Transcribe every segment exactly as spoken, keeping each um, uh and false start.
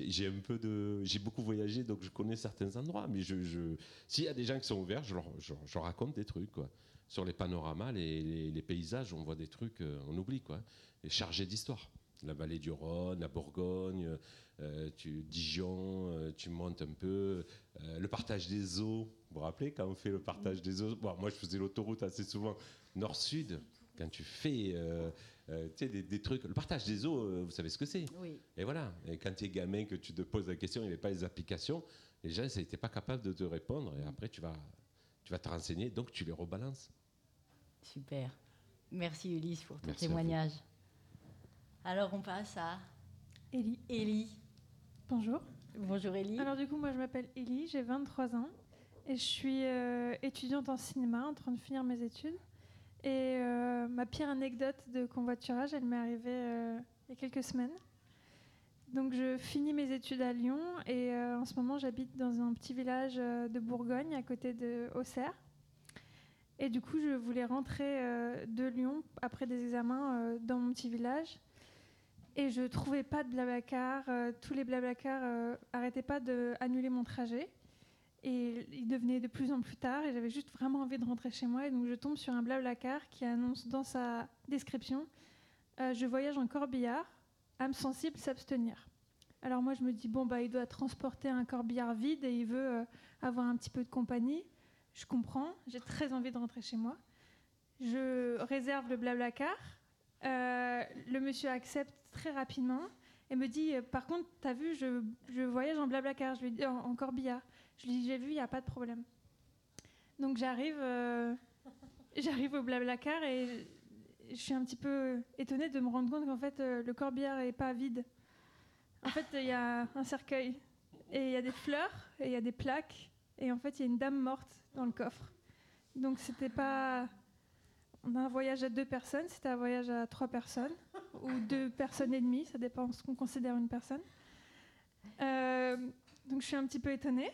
j'ai, j'ai un peu de, j'ai beaucoup voyagé, donc je connais certains endroits. Mais je, je, s'il y a des gens qui sont ouverts, je leur, je, je leur raconte des trucs, quoi. Sur les panoramas, les, les, les paysages, on voit des trucs, euh, on oublie, quoi. Et chargés d'histoire. La vallée du Rhône, la Bourgogne, euh, tu, Dijon, euh, tu montes un peu. Euh, le partage des eaux, vous vous rappelez quand on fait le partage des eaux? Bon, moi, je faisais l'autoroute assez souvent nord-sud. Quand tu fais euh, euh, tu sais, des, des trucs, le partage des eaux, euh, vous savez ce que c'est. Oui. Et voilà. Et quand tu es gamin, que tu te poses la question, il n'y avait pas les applications, les gens n'étaient pas capables de te répondre. Et après, tu vas, tu vas te renseigner, donc tu les rebalances. Super. Merci Ulysse pour ton Merci témoignage. Alors on passe à Élie. Élie. Bonjour. Bonjour Élie. Alors du coup, moi je m'appelle Élie, j'ai vingt-trois ans et je suis euh, étudiante en cinéma, en train de finir mes études. Et euh, ma pire anecdote de convoiturage, elle m'est arrivée euh, il y a quelques semaines. Donc je finis mes études à Lyon et euh, en ce moment j'habite dans un petit village euh, de Bourgogne à côté de Auxerre. Et du coup je voulais rentrer euh, de Lyon après des examens euh, dans mon petit village. Et je trouvais pas de Blablacar, euh, tous les Blablacar euh, arrêtaient pas d'annuler mon trajet. Et il devenait de plus en plus tard et j'avais juste vraiment envie de rentrer chez moi. Et donc je tombe sur un Blablacar qui annonce dans sa description euh, « Je voyage en corbillard, âme sensible s'abstenir ». Alors moi je me dis bon bah il doit transporter un corbillard vide et il veut euh, avoir un petit peu de compagnie. Je comprends, j'ai très envie de rentrer chez moi. Je réserve le Blablacar. Euh, le monsieur accepte très rapidement et me dit par contre t'as vu je, je voyage en Blablacar, je lui dis en, en corbillard. Je lui dis j'ai vu, il n'y a pas de problème. Donc j'arrive euh, j'arrive au Blablacar et je suis un petit peu étonnée de me rendre compte qu'en fait euh, le corbillard est pas vide. En fait il y a un cercueil et il y a des fleurs et il y a des plaques et en fait il y a une dame morte dans le coffre. Donc c'était pas On a un voyage à deux personnes, c'était un voyage à trois personnes, ou deux personnes et demie, ça dépend de ce qu'on considère une personne. Euh, donc je suis un petit peu étonnée.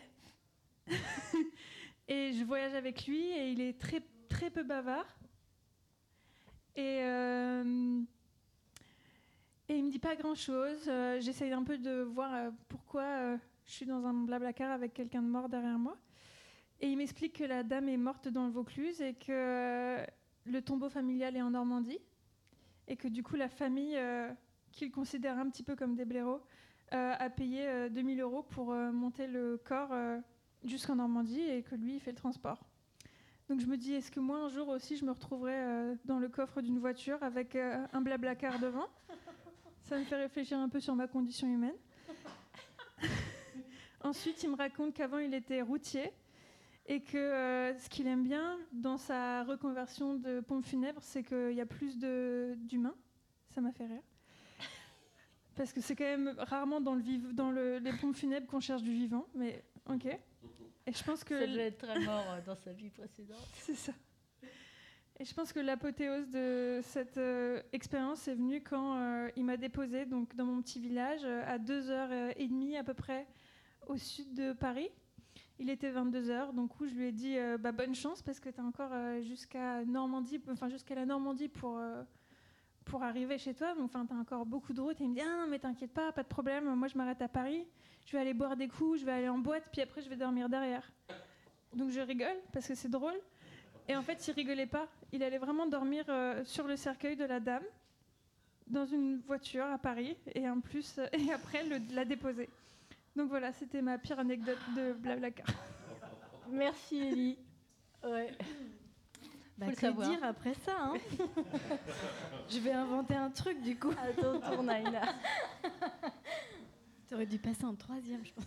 Et je voyage avec lui, et il est très, très peu bavard. Et, euh, et il me dit pas grand-chose. Euh, j'essaye un peu de voir euh, pourquoi euh, je suis dans un Blablacar avec quelqu'un de mort derrière moi. Et il m'explique que la dame est morte dans le Vaucluse, et que... Euh, le tombeau familial est en Normandie et que du coup la famille, euh, qu'il considère un petit peu comme des blaireaux, euh, a payé euh, deux mille euros pour euh, monter le corps euh, jusqu'en Normandie et que lui il fait le transport. Donc je me dis, est-ce que moi un jour aussi je me retrouverai euh, dans le coffre d'une voiture avec euh, un Blablacar devant? Ça me fait réfléchir un peu sur ma condition humaine. Ensuite il me raconte qu'avant il était routier et que euh, ce qu'il aime bien dans sa reconversion de pompe funèbre, c'est qu'il y a plus de, d'humains. Ça m'a fait rire. Parce que c'est quand même rarement dans, le viv- dans le, les pompes funèbres qu'on cherche du vivant, mais ok. Et je pense que Ça devait être très mort euh, dans sa vie précédente. C'est ça. Et je pense que l'apothéose de cette euh, expérience est venue quand euh, il m'a déposé donc, dans mon petit village, euh, à deux heures trente à peu près au sud de Paris. Il était vingt-deux heures, donc où je lui ai dit euh, bah, bonne chance parce que tu as encore euh, jusqu'à Normandie, enfin jusqu'à la Normandie pour, euh, pour arriver chez toi, donc tu as encore beaucoup de route. Et il me dit ah non mais t'inquiète pas, pas de problème, moi je m'arrête à Paris, je vais aller boire des coups, je vais aller en boîte, puis après je vais dormir derrière. Donc je rigole parce que c'est drôle. Et en fait il rigolait pas, il allait vraiment dormir euh, sur le cercueil de la dame, dans une voiture à Paris, et en plus, euh, et après le, la déposer. Donc voilà, c'était ma pire anecdote de Blablacar. Merci Élie. Ouais. Bah, Faut le que savoir. dire après ça hein. Je vais inventer un truc du coup. Attends, tourne Aïna. T'aurais dû passer en troisième, je pense.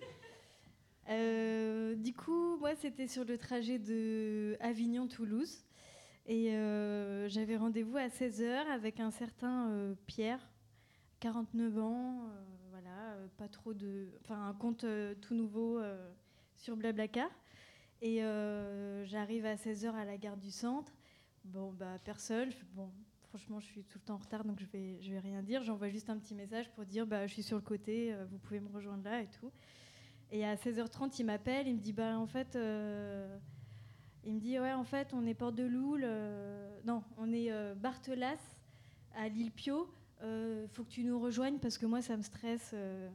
Euh, du coup, moi, c'était sur le trajet de Avignon-Toulouse. Et euh, j'avais rendez-vous à seize heures avec un certain euh, Pierre, quarante-neuf ans, euh, voilà, euh, pas trop de... Enfin, un compte euh, tout nouveau euh, sur Blablacar. Et euh, j'arrive à seize heures à la gare du centre. Bon, bah, personne. Je, bon, franchement, je suis tout le temps en retard, donc je vais, je vais rien dire. J'envoie juste un petit message pour dire, bah, je suis sur le côté, euh, vous pouvez me rejoindre là et tout. Et à seize heures trente, il m'appelle, il me dit, bah, en fait... Euh, il me dit, ouais, en fait, on est Porte de Loul. Euh, non, on est euh, Barthelas, à l'île Pio. Il euh, faut que tu nous rejoignes parce que moi, ça me stresse. Euh,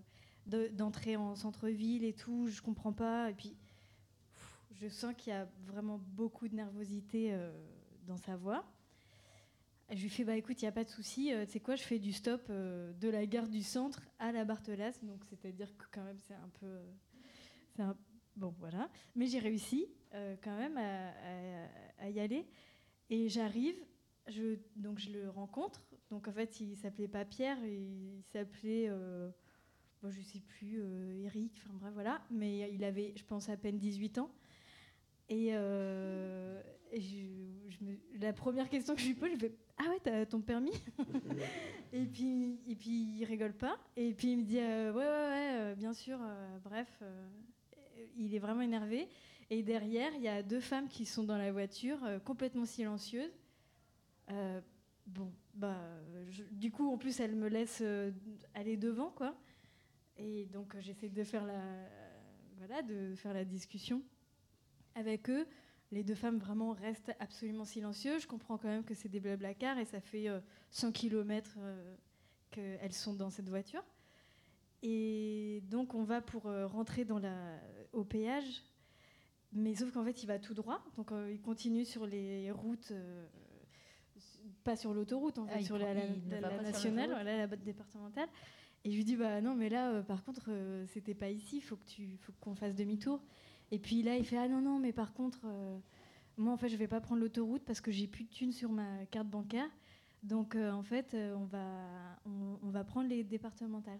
de, d'entrer en centre-ville et tout, je comprends pas. Et puis, pff, je sens qu'il y a vraiment beaucoup de nervosité euh, dans sa voix. Et je lui fais, bah écoute, il n'y a pas de souci, euh, tu sais quoi, je fais du stop euh, de la gare du centre à la Barthelasse, donc c'est-à-dire que quand même c'est un peu... euh, c'est un, bon, voilà. Mais j'ai réussi euh, quand même à, à, à y aller. Et j'arrive, je, donc je le rencontre. Donc en fait, il s'appelait pas Pierre, il s'appelait, euh, bon, je sais plus, euh, Eric, enfin bref, voilà. Mais il avait, je pense, à peine dix-huit ans. Et, euh, et je, je me, la première question que je lui pose, je lui fais « Ah ouais, t'as ton permis ?» et, puis, et puis il rigole pas. Et puis il me dit euh, « Ouais, ouais, ouais, euh, bien sûr, euh, bref. Euh, » Il est vraiment énervé. Et derrière, il y a deux femmes qui sont dans la voiture, euh, complètement silencieuses. Euh, bon, bah, je, du coup, en plus, elles me laissent euh, aller devant, quoi. Et donc, euh, j'essaie de faire la, euh, voilà, de faire la discussion avec eux. Les deux femmes vraiment restent absolument silencieuses. Je comprends quand même que c'est des blablacars et ça fait euh, cent kilomètres euh, qu'elles sont dans cette voiture. Et donc, on va pour euh, rentrer dans la, au péage. Mais sauf qu'en fait, il va tout droit. Donc, euh, il continue sur les routes, euh, pas sur l'autoroute, en fait, ah, sur prend, la, la, la, la nationale, voilà, la botte départementale. Et je lui dis, bah non, mais là, euh, par contre, euh, c'était pas ici, il faut, que tu, faut qu'on fasse demi-tour. Et puis là, il fait, ah non, non, mais par contre, euh, moi, en fait, je vais pas prendre l'autoroute parce que j'ai plus de thunes sur ma carte bancaire. Donc, euh, en fait, euh, on, va, on, on va prendre les départementales.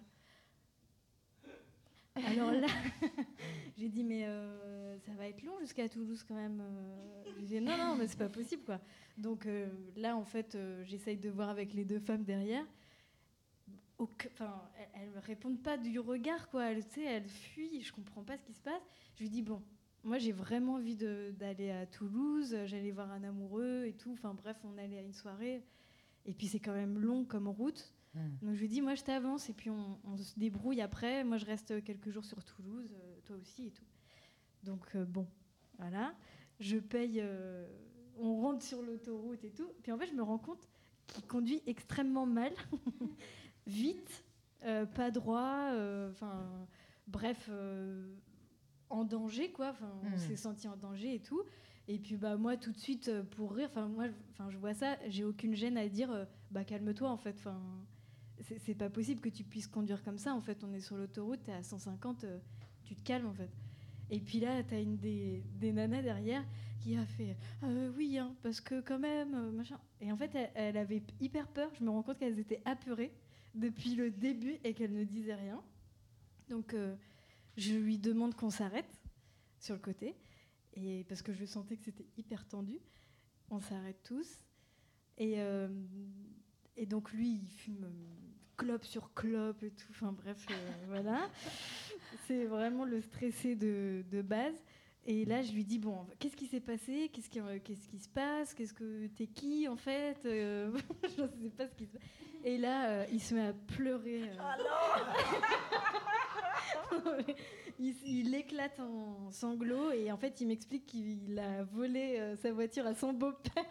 Alors là, j'ai dit, mais euh, ça va être long jusqu'à Toulouse quand même. Euh, j'ai dit, non, non, mais c'est pas possible, quoi. Donc euh, là, en fait, euh, j'essaye de voir avec les deux femmes derrière. Enfin, elles ne répondent pas du regard, quoi. Elles, tu sais, elles fuient, je comprends pas ce qui se passe. Je lui dis, bon, moi, j'ai vraiment envie de, d'aller à Toulouse. J'allais voir un amoureux et tout. Enfin, bref, on allait à une soirée. Et puis, c'est quand même long comme route. Donc je lui dis, moi je t'avance et puis on, on se débrouille après. Moi je reste quelques jours sur Toulouse, euh, toi aussi et tout. Donc euh, bon, voilà. Je paye, euh, on rentre sur l'autoroute et tout. Puis en fait je me rends compte qu'il conduit extrêmement mal, vite, euh, pas droit, enfin euh, bref, euh, en danger quoi. Enfin on mmh. s'est senti en danger et tout. Et puis bah moi tout de suite pour rire, enfin moi, enfin je vois ça, j'ai aucune gêne à dire, euh, bah calme-toi en fait. Enfin c'est, c'est pas possible que tu puisses conduire comme ça. En fait, on est sur l'autoroute, t'es à cent cinquante, euh, tu te calmes en fait. Et puis là, t'as une des, des nanas derrière qui a fait euh, oui, hein, parce que quand même, euh, machin. Et en fait, elle, elle avait hyper peur. Je me rends compte qu'elles étaient apeurées depuis le début et qu'elles ne disaient rien. Donc, euh, je lui demande qu'on s'arrête sur le côté, et parce que je sentais que c'était hyper tendu. On s'arrête tous. Et, euh, et donc, lui, il fume clope sur clope et tout. Enfin, bref, euh, voilà. C'est vraiment le stressé de, de base. Et là, je lui dis, bon, qu'est-ce qui s'est passé ? Qu'est-ce qui, euh, qu'est-ce qui se passe ? Qu'est-ce que t'es qui, en fait ? euh, Je ne sais pas ce qui se passe. Et là, euh, il se met à pleurer. Euh... Oh non il, il éclate en sanglots. Et en fait, il m'explique qu'il a volé euh, sa voiture à son beau-père.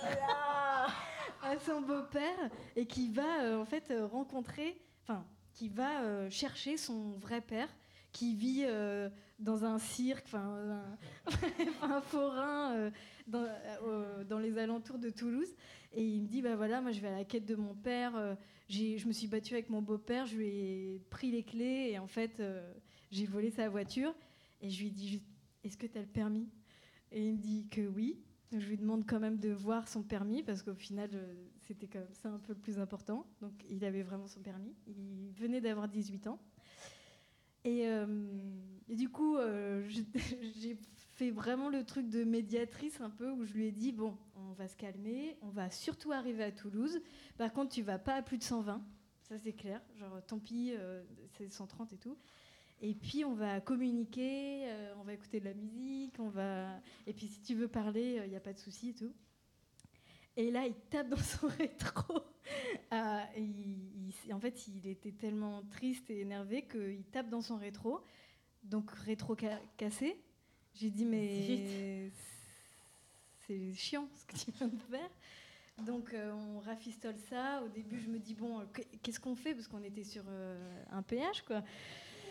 à son beau-père. Et qu'il va, euh, en fait, euh, rencontrer... Enfin, qu'il va euh, chercher son vrai père, qui vit euh, dans un cirque, enfin un, un forain euh, dans, euh, dans les alentours de Toulouse. Et il me dit, bah voilà, moi je vais à la quête de mon père, euh, j'ai, je me suis battue avec mon beau-père, je lui ai pris les clés et en fait euh, j'ai volé sa voiture. Et je lui dis, est-ce que tu as le permis ? Et il me dit que oui. Donc je lui demande quand même de voir son permis, parce qu'au final, euh, c'était quand même ça un peu le plus important. Donc il avait vraiment son permis. Il venait d'avoir dix-huit ans. Et, euh, et du coup, euh, j'ai fait vraiment le truc de médiatrice un peu, où je lui ai dit, bon, on va se calmer, on va surtout arriver à Toulouse. Par contre, tu vas pas à plus de cent vingt, ça c'est clair. Genre, tant pis, euh, c'est cent trente et tout. Et puis, on va communiquer, euh, on va écouter de la musique, on va... Et puis, si tu veux parler, il n'y a pas de souci et tout. Et là, il tape dans son rétro. euh, il, il, en fait, il était tellement triste et énervé qu'il tape dans son rétro. Donc, rétro ca- cassé. J'ai dit, mais c'est chiant ce que tu viens de faire. Donc, euh, on rafistole ça. Au début, je me dis, bon, qu'est-ce qu'on fait ? Parce qu'on était sur euh, un péage, quoi.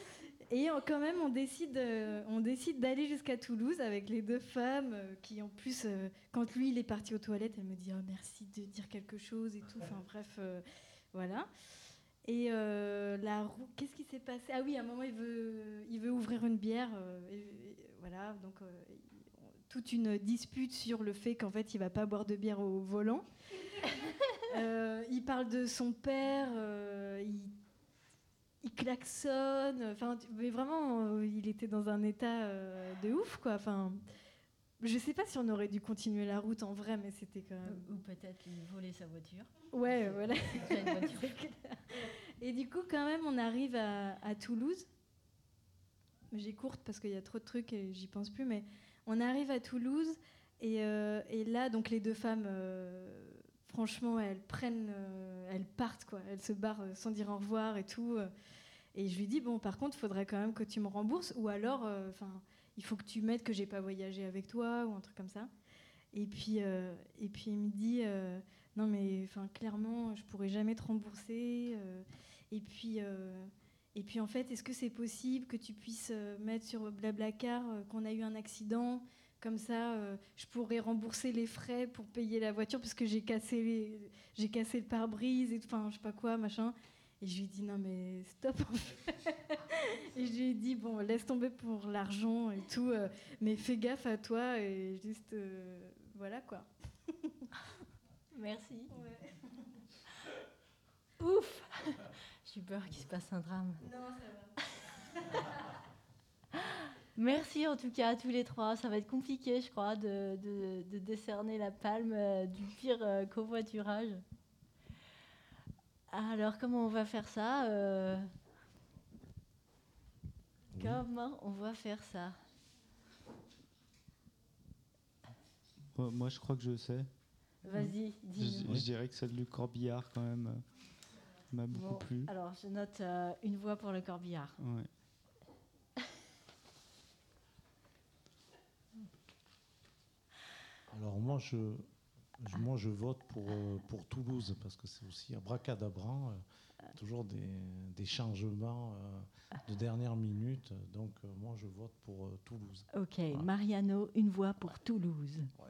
Et on- quand même, on décide, euh, on décide d'aller jusqu'à Toulouse avec les deux femmes euh, qui, en plus, euh, quand lui il est parti aux toilettes, elle me dit oh, merci de dire quelque chose et tout. Enfin bref, euh, voilà. Et euh, la roue, qu'est-ce qui s'est passé? Ah oui, à un moment il veut, il veut ouvrir une bière. euh, et, et voilà, donc euh, toute une dispute sur le fait qu'en fait il va pas boire de bière au volant. Euh, il parle de son père. Euh, il il klaxonne, enfin, mais vraiment, euh, il était dans un état euh, de ouf, quoi. Enfin, je sais pas si on aurait dû continuer la route en vrai, mais c'était quand même. Ou peut-être lui voler sa voiture. Ouais, voilà. Déjà une voiture. C'est clair. Et du coup, quand même, on arrive à, à Toulouse. J'ai courte parce qu'il y a trop de trucs et j'y pense plus, mais on arrive à Toulouse et, euh, et là, donc les deux femmes. Euh, Franchement, elles prennent, euh, elles partent, quoi. Elles se barrent sans dire au revoir et tout. Et je lui dis, bon, par contre, il faudrait quand même que tu me rembourses, ou alors, enfin, euh, il faut que tu mettes que j'ai pas voyagé avec toi, ou un truc comme ça. Et puis, euh, et puis il me dit, euh, non, mais enfin, clairement, je pourrais jamais te rembourser. Euh, et puis, euh, et puis, en fait, est-ce que c'est possible que tu puisses euh, mettre sur Blablacar euh, qu'on a eu un accident? Comme ça, euh, je pourrais rembourser les frais pour payer la voiture parce que j'ai cassé, les, j'ai cassé le pare-brise et enfin, je sais pas quoi, machin. Et je lui ai dit non mais stop. Et je lui ai dit bon, laisse tomber pour l'argent et tout, euh, mais fais gaffe à toi et juste euh, voilà quoi. Merci. Ouais. Ouf. J'ai peur qu'il se passe un drame. Non, ça va. Merci en tout cas à tous les trois. Ça va être compliqué, je crois, de, de, de décerner la palme euh, du pire euh, covoiturage. Alors, comment on va faire ça euh... oui. Comment on va faire ça? euh, Moi, je crois que je sais. Vas-y, dis-nous. Je, je dirais que celle du corbillard, quand même, euh, m'a beaucoup bon, plu. Alors, je note euh, une voix pour le corbillard. Ouais. Alors moi je, je, moi, je vote pour, euh, pour Toulouse parce que c'est aussi abracadabra, euh, toujours des, des changements euh, de dernière minute. Donc euh, moi je vote pour euh, Toulouse. Ok, voilà. Mariano, une voix pour ouais. Toulouse. Ouais.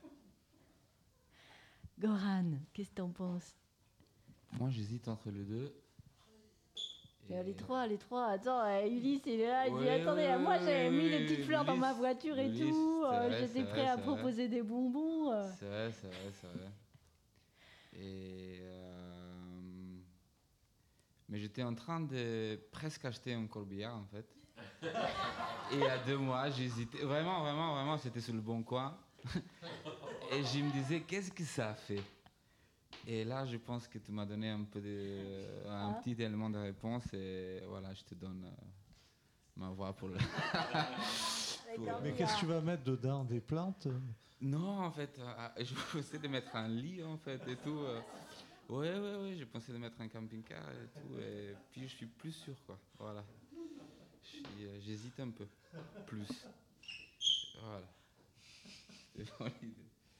Goran, qu'est-ce que t'en penses? Moi j'hésite entre les deux. Et... Les trois, les trois. Attends, euh, Ulysse il est là, il ouais, dit attendez, ouais, moi j'avais ouais, mis des petites fleurs Ulysse, dans ma voiture et Ulysse, tout. Euh, vrai, J'étais prêt vrai, à proposer vrai. des bonbons. Euh. C'est vrai, c'est vrai, c'est vrai. Et euh... Mais j'étais en train de presque acheter un corbillard en fait. Et il y a deux mois, j'hésitais. Vraiment, vraiment, vraiment, c'était sur le bon coin. Et je me disais, qu'est-ce que ça a fait? Et là, je pense que tu m'as donné un, peu de, un ah. petit élément de réponse et voilà, je te donne euh, ma voix pour le... pour... Mais qu'est-ce que tu vas mettre dedans? Des plantes? Non, en fait, euh, je pensais de mettre un lit, en fait, et tout. Euh. Ouais, ouais, ouais, je pensais de mettre un camping-car et tout. Et puis, je suis plus sûr, quoi. Voilà. Euh, j'hésite un peu. Plus. Voilà. C'est bon l'idée.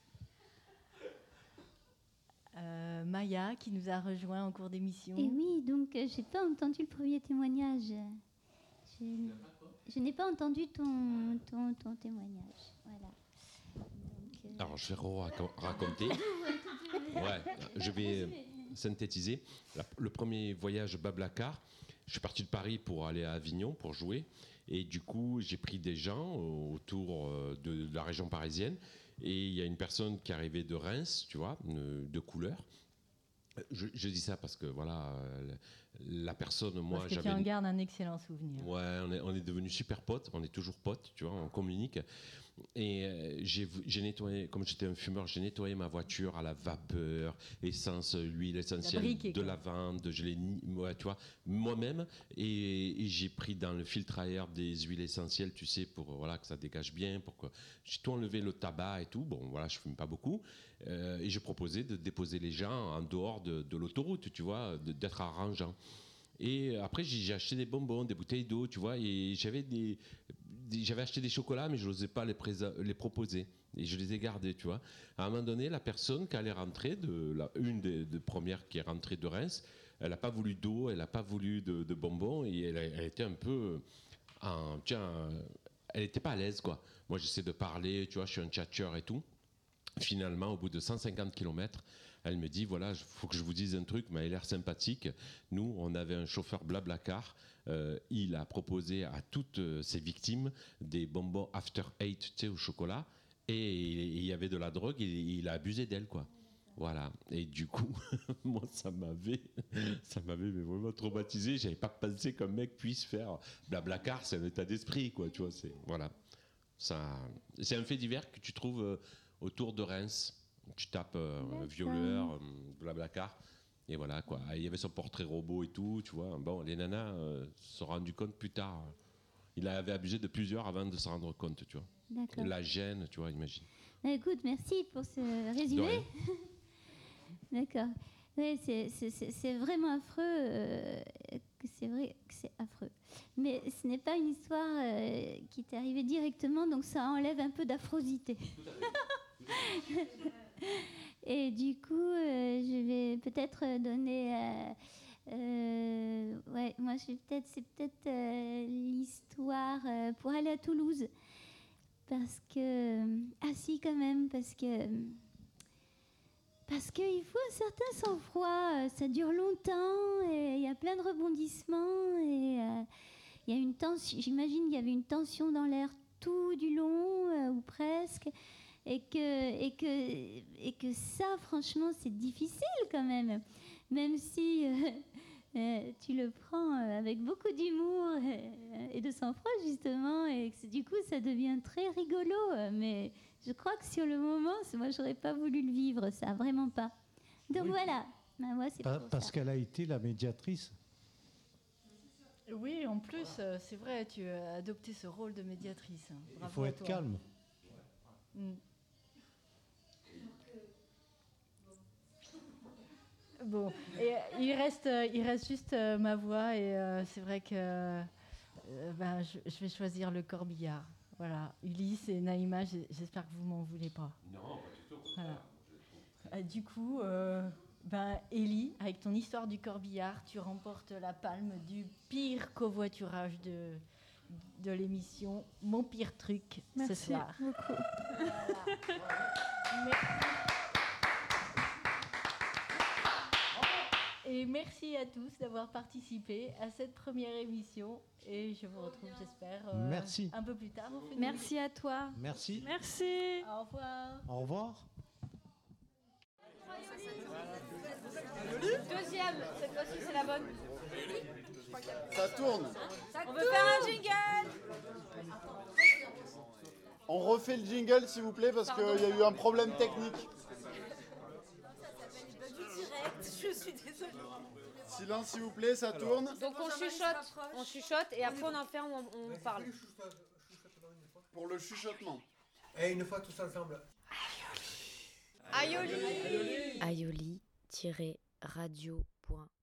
Euh, Maya qui nous a rejoint en cours d'émission. Et oui, donc euh, j'ai pas entendu le premier témoignage. Je, je n'ai pas entendu ton, ton, ton témoignage. Voilà. Donc, euh... Alors je vais raconter. Ouais, je vais synthétiser. La, le premier voyage Blablacar, je suis parti de Paris pour aller à Avignon pour jouer. Et du coup, j'ai pris des gens autour de, de la région parisienne. Et il y a une personne qui arrivait de Reims, tu vois, de couleur. Je, je dis ça parce que, voilà, la personne, moi... Parce que j'avais tu en gardes un excellent souvenir. Ouais, on est, on est devenus super potes, on est toujours potes, tu vois, on communique. Et euh, j'ai, j'ai nettoyé, comme j'étais un fumeur, j'ai nettoyé ma voiture à la vapeur, essence, huile essentielle, briquet, de quoi. lavande, je l'ai, ouais, tu vois, moi-même. Et, et j'ai pris dans le filtre à air des huiles essentielles, tu sais, pour voilà, que ça dégage bien, pour que j'ai tout enlevé le tabac et tout. Bon, voilà, je fume pas beaucoup. Euh, et je proposais de déposer les gens en dehors de, de l'autoroute, tu vois, de, d'être arrangeant. Et après, j'ai acheté des bonbons, des bouteilles d'eau, tu vois, et j'avais des, des j'avais acheté des chocolats, mais je n'osais pas les, présa- les proposer. Et je les ai gardés, tu vois. À un moment donné, la personne qui allait rentrer, de la, une des, des premières qui est rentrée de Reims, elle n'a pas voulu d'eau, elle n'a pas voulu de, de bonbons, et elle, elle était un peu en, tiens, euh, elle n'était pas à l'aise, quoi. Moi, j'essaie de parler, tu vois, je suis un tchatcheur et tout. Finalement, au bout de cent cinquante kilomètres, elle me dit, voilà, il faut que je vous dise un truc, mais elle a l'air sympathique. Nous, on avait un chauffeur Blablacar. Euh, il a proposé à toutes euh, ses victimes des bonbons After Eight, tu sais, au chocolat. Et il y avait de la drogue et il a abusé d'elle, quoi. Voilà. Et du coup, moi, ça m'avait, ça m'avait mais vraiment traumatisé. J'avais pas pensé qu'un mec puisse faire Blablacar, c'est un état d'esprit, quoi. Tu vois, c'est voilà. Ça, c'est un fait divers que tu trouves euh, autour de Reims. Tu tapes euh, violeur, euh, Blablacar, et voilà, quoi. Il y avait son portrait robot et tout, tu vois. Bon, les nanas euh, se sont rendues compte plus tard. Il avait abusé de plusieurs avant de se rendre compte, tu vois. D'accord. La gêne, tu vois, imagine. Écoute, merci pour ce résumé. D'accord. Oui, c'est, c'est, c'est, c'est vraiment affreux. Euh, que c'est vrai que c'est affreux. Mais ce n'est pas une histoire euh, qui t'est arrivée directement, donc ça enlève un peu d'affrosité. Et du coup, euh, je vais peut-être donner... Euh, euh, ouais, moi, je vais peut-être, c'est peut-être euh, l'histoire euh, pour aller à Toulouse. Parce que... Ah si, quand même, parce que... Parce qu'il faut un certain sang-froid. Ça dure longtemps et il y a plein de rebondissements. Et euh, il y a une tension, j'imagine qu'il y avait une tension dans l'air tout du long, euh, ou presque. Et que, et, que, et que ça, franchement, c'est difficile quand même. Même si... Euh, Euh, tu le prends avec beaucoup d'humour et, et de sang-froid, justement, et que du coup, ça devient très rigolo. Mais je crois que sur le moment, moi, j'aurais pas voulu le vivre, ça, vraiment pas. Donc oui. Voilà. Ben, moi, c'est pa- pour parce ça. qu'elle a été la médiatrice. Oui, en plus, c'est vrai, tu as adopté ce rôle de médiatrice. Bravo. Il faut à être toi. calme. Mm. Bon, et il reste, il reste juste euh, ma voix et euh, c'est vrai que euh, ben, je, je vais choisir le corbillard. Voilà, Ulysse et Naïma, j'espère que vous m'en voulez pas. Non, pas du tout. Voilà. Euh, du coup, euh, ben, Élie, avec ton histoire du corbillard, tu remportes la palme du pire covoiturage de, de l'émission Mon pire truc Merci ce soir. beaucoup. Voilà. Mais... Et merci à tous d'avoir participé à cette première émission. Et je vous retrouve, j'espère, euh, Merci. un peu plus tard. Au final. Merci à toi. Merci. Merci. Au revoir. Au revoir. Deuxième, cette fois-ci c'est la bonne. Ça tourne. On veut faire un jingle. On refait le jingle s'il vous plaît parce qu'il y a eu un problème technique. Je suis désolée. Silence s'il vous plaît, ça tourne. Donc on chuchote, on chuchote et après on en fait, on, on parle. Pour le chuchotement. Et une fois tout ça ensemble. Aioli. aioli tiret radio point